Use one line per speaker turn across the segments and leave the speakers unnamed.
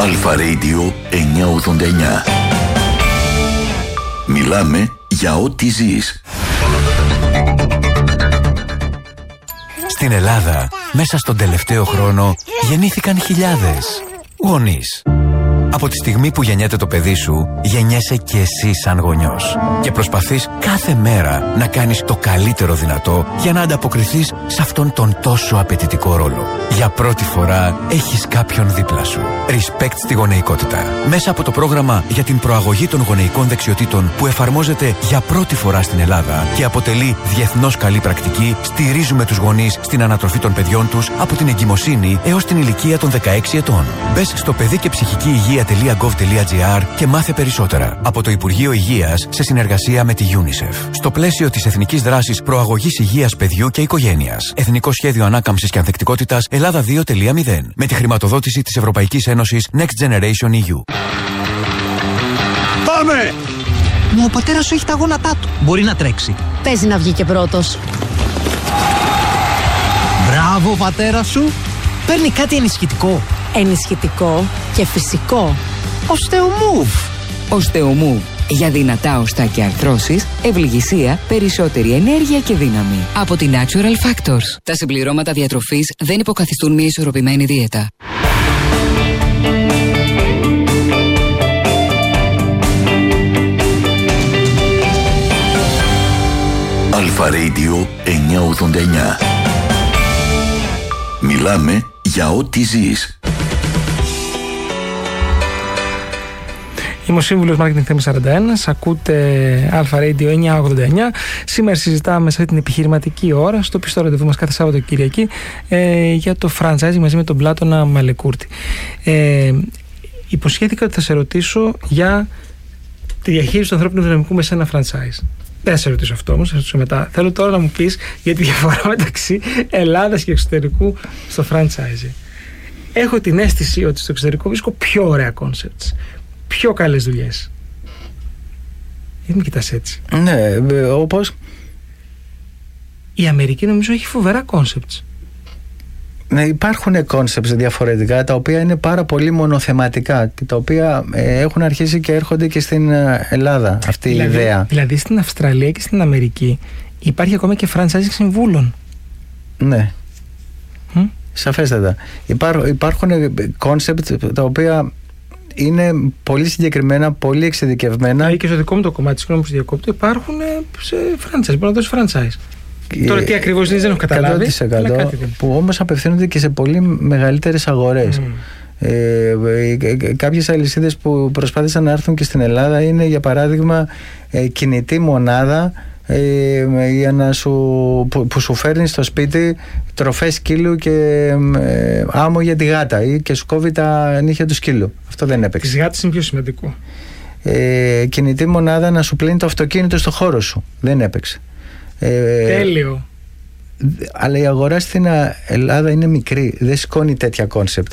Αλφα Radio 989. Μιλάμε για ό,τι ζεις.
Στην Ελλάδα, μέσα στον τελευταίο χρόνο, γεννήθηκαν χιλιάδες γονείς. Από τη στιγμή που γεννιέται το παιδί σου, γεννιέσαι και εσύ σαν γονιός. Και προσπαθείς κάθε μέρα να κάνεις το καλύτερο δυνατό για να ανταποκριθείς σε αυτόν τον τόσο απαιτητικό ρόλο. Για πρώτη φορά έχεις κάποιον δίπλα σου. Respect στη γονεϊκότητα. Μέσα από το πρόγραμμα για την προαγωγή των γονεϊκών δεξιοτήτων που εφαρμόζεται για πρώτη φορά στην Ελλάδα και αποτελεί διεθνώς καλή πρακτική, στηρίζουμε τους γονείς στην ανατροφή των παιδιών τους από την εγκυμοσύνη έως την ηλικία των 16 ετών. Μπες στο παιδί και ψυχική υγεία.gov.gr και μάθε περισσότερα. Από το Υπουργείο Υγείας σε συνεργασία με τη UNICEF. Στο πλαίσιο της Εθνικής Δράσης Προαγωγής Υγείας Παιδιού και Οικογένειας. Εθνικό Σχέδιο Ανάκαμψης και Ανθεκτικότητας Ελλάδα 2.0. Με τη χρηματοδότηση της Ευρωπαϊκής Ένωσης Next Generation EU.
Πάμε! Μα ο πατέρας σου έχει τα γόνατά του. Μπορεί να τρέξει.
Παίζει να βγει και πρώτος.
Μπράβο, πατέρα σου. Παίρνει κάτι ενισχυτικό.
Ενισχυτικό και φυσικό.
Osteomove.
Osteomove. Για δυνατά οστά και αρθρώσεις, ευληγησία, περισσότερη ενέργεια και δύναμη. Από τη Natural Factors. Τα συμπληρώματα διατροφής δεν υποκαθιστούν μια ισορροπημένη δίαιτα.
Αλφα Radio 989. Μιλάμε για ό,τι ζεις.
Είμαι ο Σύμβουλος Marketing Θέμης 41, ακούτε Αλφα Radio 989. Σήμερα συζητάμε σε αυτή την επιχειρηματική ώρα, στο πιστό ραντεβού μας κάθε Σάββατο και Κυριακή, για το franchising μαζί με τον Πλάτωνα Μαλεκούρτη. Υποσχέθηκα ότι θα σε ρωτήσω για τη διαχείριση του ανθρώπινου δυναμικού μέσα σε ένα franchise. Δεν θα σε ρωτήσω αυτό όμως, θα σε ρωτήσω μετά. Θέλω τώρα να μου πεις για τη διαφορά μεταξύ Ελλάδας και εξωτερικού στο franchising. Έχω την αίσθηση ότι στο εξωτερικό βρίσκω πιο ωραία concepts, πιο καλές δουλειές. Γιατί με κοιτάς έτσι?
Ναι, όπως?
Η Αμερική νομίζω έχει φοβερά concepts.
Ναι, υπάρχουν concepts διαφορετικά, τα οποία είναι πάρα πολύ μονοθεματικά και τα οποία έχουν αρχίσει και έρχονται και στην Ελλάδα αυτή η ιδέα. Δηλαδή
στην Αυστραλία και στην Αμερική υπάρχει ακόμα και franchising συμβούλων.
Ναι. Σαφέστατα. Υπάρχουν concepts τα οποία είναι πολύ συγκεκριμένα, πολύ εξειδικευμένα.
Και στο δικό μου το κομμάτι, συγγνώμη που διακόπτω, υπάρχουν σε franchise. Μπορεί να δώσει franchise. Τώρα τι ακριβώς είναι, δεν έχω καταλάβει.
100% που όμως απευθύνονται και σε πολύ μεγαλύτερες αγορές. Κάποιες αλυσίδες που προσπάθησαν να έρθουν και στην Ελλάδα είναι, για παράδειγμα, κινητή μονάδα για να που σου φέρνει στο σπίτι τροφές σκύλου και άμμο για τη γάτα, ή και σου κόβει τα νύχια του σκύλου. Αυτό δεν έπαιξε.
Τις γάτες είναι πιο σημαντικό.
Κινητή μονάδα να σου πλύνει το αυτοκίνητο στο χώρο σου. Δεν έπαιξε.
Τέλειο.
Αλλά η αγορά στην Ελλάδα είναι μικρή, δεν σηκώνει τέτοια κόνσεπτ.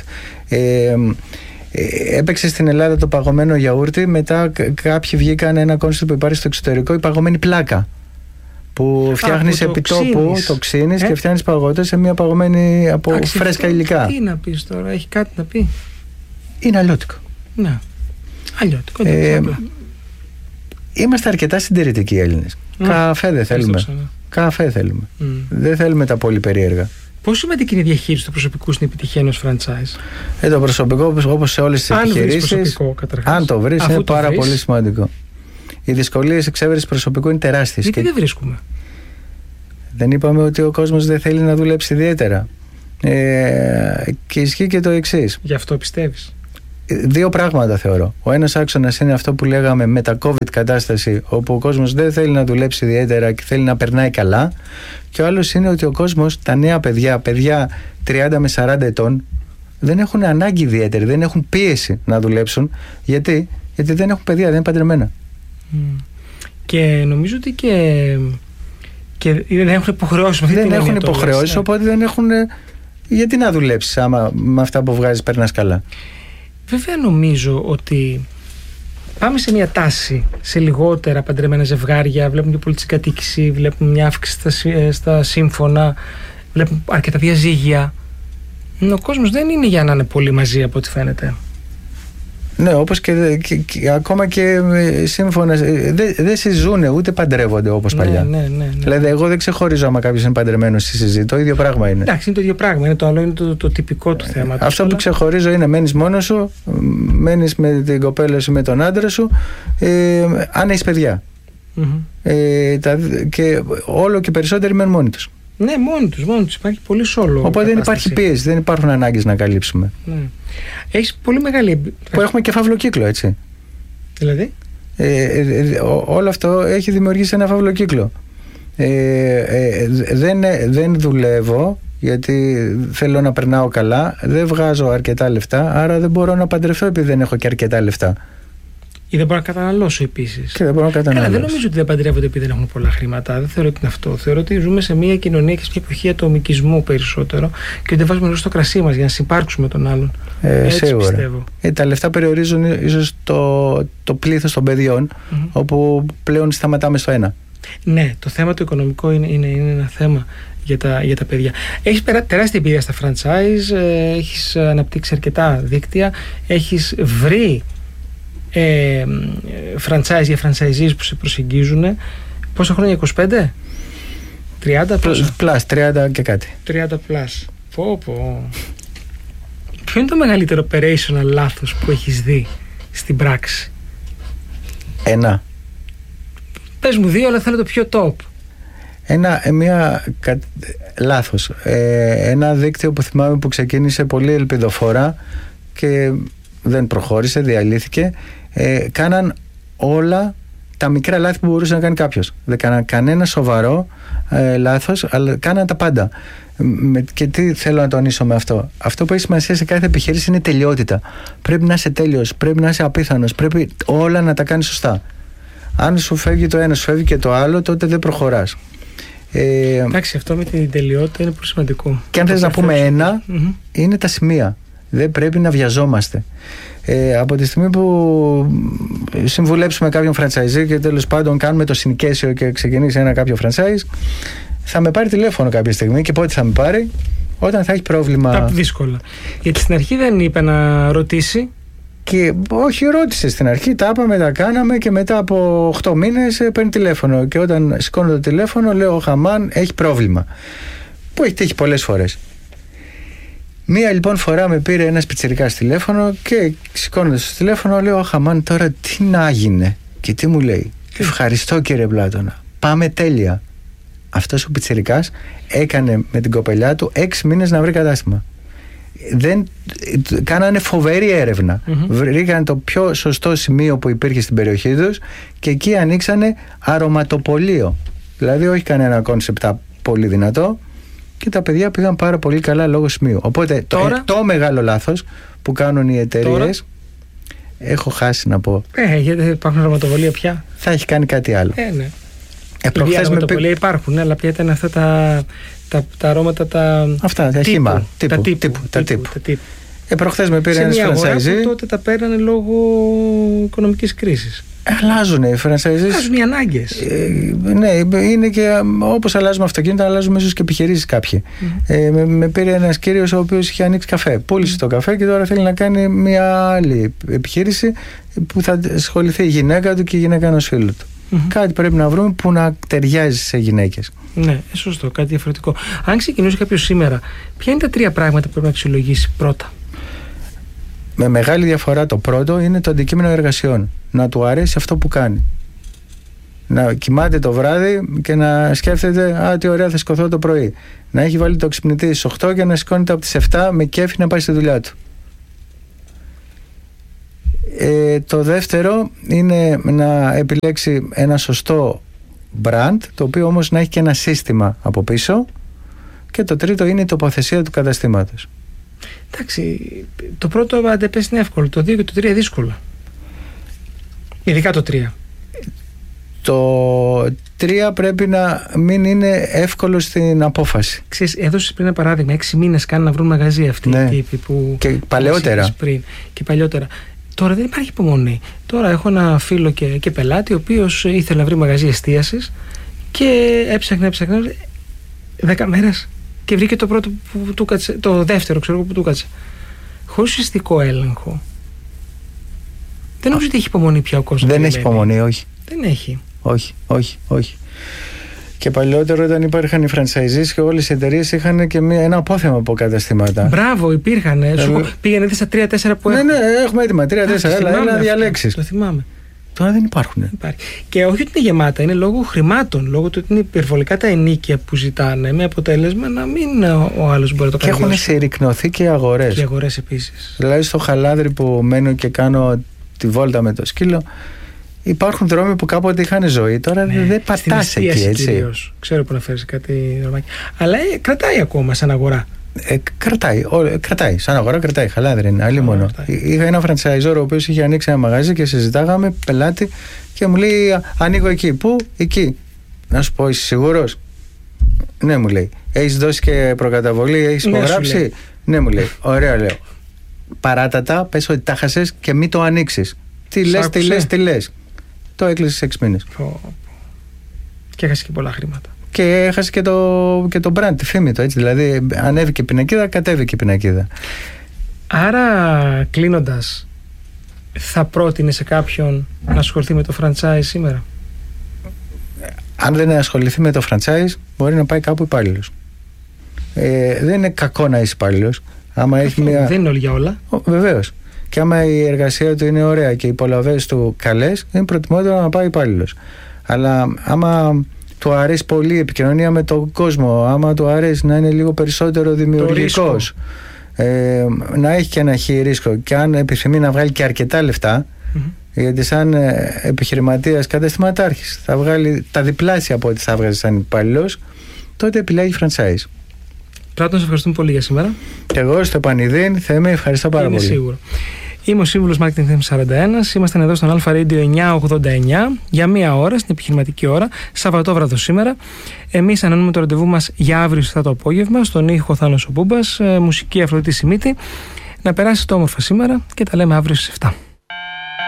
Έπαιξε στην Ελλάδα το παγωμένο γιαούρτι, μετά κάποιοι βγήκαν ένα κόνσεπτ που υπάρχει στο εξωτερικό, η παγωμένη πλάκα, που φτιάχνεις επί τόπου, το ξύνεις και φτιάχνεις παγωτές σε μια παγωμένη από φρέσκα υλικά.
Τι να πεις τώρα, έχει κάτι να πει?
Είναι αλλιώτικο.
Ναι, αλλιώτικο.
Είμαστε αρκετά συντηρητικοί οι Έλληνες. Καφέ δεν θέλουμε. Καφέ θέλουμε. Δεν θέλουμε τα πολύ περίεργα.
Πόσο σημαντική είναι η διαχείριση του προσωπικού στην επιτυχία ενός franchise?
Το προσωπικό, όπως σε όλες τις επιχειρήσεις, αν το βρεις, είναι πάρα πολύ σημαντικό. Οι δυσκολίες εξέβρεσης προσωπικού είναι τεράστιες.
Γιατί δεν βρίσκουμε?
Δεν είπαμε ότι ο κόσμος δεν θέλει να δουλέψει ιδιαίτερα. Και ισχύει και το εξής.
Γι' αυτό πιστεύεις?
Δύο πράγματα θεωρώ. Ο ένας άξονας είναι αυτό που λέγαμε με τα COVID κατάσταση, όπου ο κόσμος δεν θέλει να δουλέψει ιδιαίτερα και θέλει να περνάει καλά. Και ο άλλος είναι ότι ο κόσμος, τα νέα παιδιά 30 με 40 ετών, δεν έχουν ανάγκη ιδιαίτερη, δεν έχουν πίεση να δουλέψουν. Γιατί δεν έχουν παιδιά, δεν είναι παντρεμένα.
Και νομίζω ότι και δεν έχουν υποχρεώσεις.
Δεν έχουν υποχρεώσεις, οπότε δεν έχουν. Γιατί να δουλέψεις άμα με αυτά που βγάζεις περνάς καλά?
Βέβαια νομίζω ότι πάμε σε μια τάση σε λιγότερα παντρεμένα ζευγάρια, βλέπουμε πιο πολύ την κατοίκηση, βλέπουμε μια αύξηση στα σύμφωνα, βλέπουμε αρκετά διαζύγια. Ο κόσμος δεν είναι για να είναι πολύ μαζί από ό,τι φαίνεται.
Ναι, όπως και ακόμα και σύμφωνα. Δεν συζούνε ούτε παντρεύονται όπως παλιά.
Ναι.
Δηλαδή, εγώ δεν ξεχωρίζω άμα κάποιος είναι παντρεμένος ή συζεί. Το ίδιο πράγμα είναι.
Εντάξει, είναι το ίδιο πράγμα. Είναι το άλλο, είναι το τυπικό του θέμα.
Αυτό που ξεχωρίζω είναι μένεις μόνος σου, μένεις με την κοπέλα σου, με τον άντρα σου, αν έχεις παιδιά. Και όλο και περισσότεροι μένουν μόνοι τους.
Ναι, μόνοι τους. Υπάρχει πολύ σόλο.
Οπότε δεν υπάρχει πίεση, δεν υπάρχουν ανάγκες να καλύψουμε.
Ναι. Έχεις πολύ μεγάλη. Που
έχουμε και φαύλο κύκλο, έτσι.
Δηλαδή.
Όλο αυτό έχει δημιουργήσει ένα φαύλο κύκλο. Δεν δουλεύω γιατί θέλω να περνάω καλά, δεν βγάζω αρκετά λεφτά, άρα δεν μπορώ να παντρευτώ επειδή δεν έχω και αρκετά λεφτά.
Ή δεν μπορώ να καταναλώσω επίσης.
Και δεν μπορώ να καταναλώσω.
Δεν νομίζω ότι δεν παντρεύονται επειδή δεν έχουν πολλά χρήματα. Δεν θεωρώ ότι είναι αυτό. Θεωρώ ότι ζούμε σε μια κοινωνία και σε μια εποχή ατομικισμού περισσότερο και ότι δεν βάζουμε νερό στο κρασί μας για να συμπάρξουμε τον άλλον. Έτσι
σίγουρα.
πιστεύω.
Τα λεφτά περιορίζουν ίσως το πλήθος των παιδιών, όπου πλέον σταματάμε στο ένα.
Ναι, το θέμα το οικονομικό είναι ένα θέμα για τα παιδιά. Έχεις τεράστια εμπειρία στα franchise, έχεις αναπτύξει αρκετά δίκτυα, έχεις βρει franchise για franchisees που σε προσεγγίζουν. Πόσα χρόνια, 25? 30 πόσα?
Πλάς, 30 και κάτι.
30 πλάς. Πω. Ποιο είναι το μεγαλύτερο operational λάθος που έχεις δει στην πράξη?
Ένα.
Πες μου δύο, αλλά θέλω το πιο top.
Λάθος. Ένα δίκτυο που θυμάμαι που ξεκίνησε πολύ ελπιδοφόρα και δεν προχώρησε, διαλύθηκε. Κάναν όλα τα μικρά λάθη που μπορούσε να κάνει κάποιος. Δεν κάναν κανένα σοβαρό λάθος, αλλά κάναν τα πάντα. Και τι θέλω να τονίσω με αυτό? Αυτό που έχει σημασία σε κάθε επιχείρηση είναι τελειότητα. Πρέπει να είσαι τέλειος, πρέπει να είσαι απίθανος, πρέπει όλα να τα κάνεις σωστά. Αν σου φεύγει το ένα, σου φεύγει και το άλλο, τότε δεν προχωράς.
Εντάξει, αυτό με την τελειότητα είναι πολύ σημαντικό.
Και αν θες να πούμε ένα, είναι τα σημεία. Δεν πρέπει να βιαζόμαστε. Από τη στιγμή που συμβουλέψουμε κάποιον franchisee και τέλος πάντων κάνουμε το συνοικέσιο και ξεκινήσει ένα κάποιο franchise, θα με πάρει τηλέφωνο κάποια στιγμή. Και πότε θα με πάρει? Όταν θα έχει πρόβλημα.
Δύσκολα. Γιατί στην αρχή δεν είπε να ρωτήσει.
Και όχι, ρώτησε στην αρχή, τα είπαμε, τα κάναμε και μετά από 8 μήνες παίρνει τηλέφωνο. Και όταν σηκώνω το τηλέφωνο, λέω: Χαμάν, έχει πρόβλημα. Που έχει τύχει πολλές φορές. Μία λοιπόν φορά με πήρε ένας πιτσιρικάς τηλέφωνο και σηκώνοντας το τηλέφωνο, λέω: Χαμάν, τώρα τι να έγινε? Και τι μου λέει? Ευχαριστώ κύριε Πλάτωνα, πάμε τέλεια. Αυτός ο πιτσιρικάς έκανε με την κοπελιά του 6 μήνες να βρει κατάστημα. Κάνανε φοβερή έρευνα. Βρήκαν το πιο σωστό σημείο που υπήρχε στην περιοχή τους και εκεί ανοίξανε αρωματοπωλείο. Δηλαδή όχι κανένα κόνσεπτ πολύ δυνατό, και τα παιδιά πήγαν πάρα πολύ καλά λόγω σημείου. Οπότε το μεγάλο λάθος που κάνουν οι εταιρείες, έχω χάσει να πω.
Γιατί υπάρχουν αρωματοπωλεία πια.
Θα έχει κάνει κάτι άλλο.
Ναι. Οι αρωματοπωλεία υπάρχουν, αλλά πια ήταν αυτά τα αρώματα
αυτά, τα χύμα, τύπου. Προχθές με πήρε ένας franchisee.
Σε μια αγορά που τότε τα παίρνανε λόγω οικονομικής κρίσης.
Αλλάζουν οι franchisees.
Αλλάζουν οι ανάγκες.
Ναι, είναι και όπως αλλάζουμε αυτοκίνητα, αλλάζουμε ίσως και επιχειρήσεις κάποιοι. Με πήρε ένας κύριος ο οποίος είχε ανοίξει καφέ. Πούλησε το καφέ και τώρα θέλει να κάνει μια άλλη επιχείρηση που θα ασχοληθεί η γυναίκα του και η γυναίκα ενός φίλου του. Κάτι πρέπει να βρούμε που να ταιριάζει σε γυναίκες.
Ναι, σωστό, κάτι διαφορετικό. Αν ξεκινούσε κάποιος σήμερα, ποια είναι τα 3 πράγματα που πρέπει να αξιολογήσει πρώτα?
Με μεγάλη διαφορά το πρώτο είναι το αντικείμενο εργασιών. Να του αρέσει αυτό που κάνει. Να κοιμάται το βράδυ και να σκέφτεται: τι ωραία, θα σηκωθώ το πρωί. Να έχει βάλει το ξυπνητή στις 8 και να σηκώνεται από τις 7 με κέφι να πάει στη δουλειά του. Το δεύτερο είναι να επιλέξει ένα σωστό brand, το οποίο όμως να έχει και ένα σύστημα από πίσω. Και το τρίτο είναι η τοποθεσία του καταστήματος.
Εντάξει, το πρώτο αντεπές είναι εύκολο, το 2 και το 3 δύσκολο. Ειδικά το 3.
Το 3 πρέπει να μην είναι εύκολο στην απόφαση.
Ξέρεις, έδωσες πριν ένα παράδειγμα, 6 μήνες κάνουν να βρουν μαγαζί αυτοί οι τύποι που.
Και παλαιότερα.
Και παλιότερα. Τώρα δεν υπάρχει υπομονή. Τώρα έχω ένα φίλο και πελάτη, ο οποίος ήθελε να βρει μαγαζί εστίασης και έψαχνε 10 μέρες και βρήκε το πρώτο που του κάτσε, το δεύτερο που του κάτσε. Χωρίς ουσιαστικό έλεγχο. Δεν νομίζω ότι έχει υπομονή πια ο κόσμος.
Δεν έχει υπομονή, όχι.
Δεν έχει.
Όχι. Και παλιότερο, όταν υπήρχαν οι franchisees και όλες οι εταιρείες είχαν και ένα απόθεμα από καταστήματα.
Μπράβο, υπήρχαν. Πήγαινε στα 3-4 που έχουν.
Ναι, έχουμε έτοιμα. 3-4, έλα να διαλέξεις.
Το θυμάμαι.
Τώρα δεν υπάρχουν.
Και όχι ότι είναι γεμάτα, είναι λόγω χρημάτων. Λόγω του ότι είναι υπερβολικά τα ενοίκια που ζητάνε, με αποτέλεσμα να μην ο άλλος μπορεί να το κάνει.
Και έχουν συρρυκνωθεί και οι αγορές.
Και οι αγορές επίσης.
Δηλαδή στο Χαλάδρι που μένω και κάνω τη βόλτα με το σκύλο, υπάρχουν δρόμοι που κάποτε είχαν ζωή. Τώρα δεν πατάς εκεί, έτσι.
Κυρίως. Ξέρω που να φέρεις κάτι δρομάκι. Αλλά κρατάει ακόμα σαν αγορά.
Κρατάει. Σαν αγορά κρατάει. Χαλάδρι είναι. Άλλη μόνο. Είχα ένα franchisor ο οποίος είχε ανοίξει ένα μαγαζί και συζητάγαμε πελάτη και μου λέει: ανοίγω εκεί. Πού? Εκεί. Να σου πω, είσαι σίγουρος? Ναι, μου λέει. Έχεις δώσει και προκαταβολή, έχεις υπογράψει? Ναι, μου λέει. Ωραία, λέω. Παράτατα, πες ότι τα χάσες και μην το ανοίξεις. Τι λες. Το έκλεισε σε 6 μήνες.
Και έχασε και πολλά χρήματα.
Και έχασε και το brand, τη φήμη του, έτσι. Δηλαδή, ανέβηκε η πινακίδα, κατέβηκε η πινακίδα.
Άρα, κλείνοντας, θα πρότεινε σε κάποιον να ασχοληθεί με το franchise σήμερα?
Αν δεν ασχοληθεί με το franchise, μπορεί να πάει κάπου υπάλληλος. Δεν είναι κακό να είσαι υπάλληλος.
Δεν είναι όλοι για όλα.
Βεβαίως. Και άμα η εργασία του είναι ωραία και οι πολλαβές του καλές, είναι προτιμότερο να πάει υπάλληλος. Αλλά άμα του αρέσει πολύ η επικοινωνία με τον κόσμο, άμα του αρέσει να είναι λίγο περισσότερο δημιουργικός, να έχει και ένα ρίσκο, και αν επιθυμεί να βγάλει και αρκετά λεφτά, γιατί σαν επιχειρηματίας καταστηματάρχης θα βγάλει τα διπλάσια από ό,τι θα βγάζει σαν υπάλληλος, τότε επιλέγει franchise.
Πλάτων, σε ευχαριστούμε πολύ για σήμερα.
Και εγώ στο Πανιδίν Θέμη, ευχαριστώ πάρα πολύ.
Σίγουρο. Είμαι ο σύμβουλος Marketing Θέμης 41. Είμαστε εδώ στον Alpha Radio 989 για μία ώρα, στην επιχειρηματική ώρα, Σαββατόβραδο σήμερα. Εμείς ανανούμε το ραντεβού μας για αύριο στο απόγευμα, στον ήχο Θάνος ο Μπούμπας, μουσική Αφροδίτη Σιμίτη. Να περάσετε όμορφα σήμερα και τα λέμε αύριο στις 7.